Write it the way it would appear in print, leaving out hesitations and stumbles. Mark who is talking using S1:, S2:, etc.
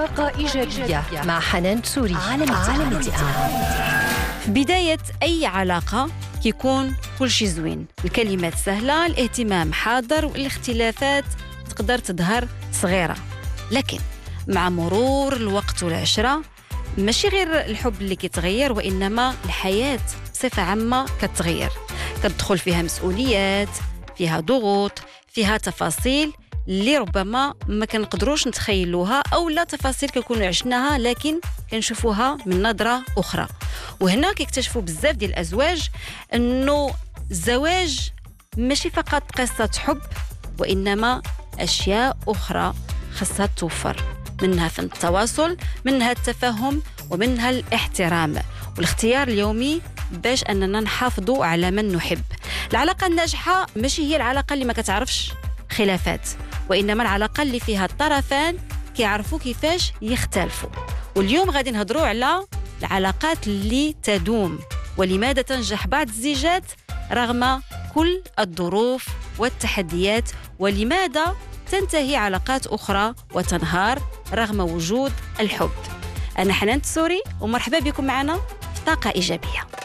S1: طاقة إيجابية مع حنان تسوري على
S2: في بداية أي علاقة كيكون كل شيء زوين، الكلمات سهلة، الاهتمام حاضر، والاختلافات تقدر تظهر صغيرة. لكن مع مرور الوقت والعشرة ماشي غير الحب اللي كيتغير، وإنما الحياة بصفة عامة كتغير، كتدخل فيها مسؤوليات، فيها ضغوط، فيها تفاصيل اللي ربما ما كنقدروش نتخيلوها، أو لا تفاصيل كنكونوا عشناها لكن كنشوفوها من نظرة أخرى. وهنا كيكتشفوا بزاف ديال الأزواج أنه الزواج ماشي فقط قصة حب، وإنما أشياء أخرى خاصها توفر، منها فن التواصل، منها التفاهم، ومنها الاحترام والاختيار اليومي باش أننا نحافظوا على من نحب. العلاقة الناجحة ماشي هي العلاقة اللي ما كتعرفش خلافات، وإنما العلاقة اللي فيها الطرفان كيعرفوا كيفاش يختلفوا. واليوم غادي نهضروا على العلاقات اللي تدوم، ولماذا تنجح بعض الزيجات رغم كل الظروف والتحديات، ولماذا تنتهي علاقات أخرى وتنهار رغم وجود الحب. أنا حنان تسوري، ومرحبا بكم معنا في طاقة إيجابية.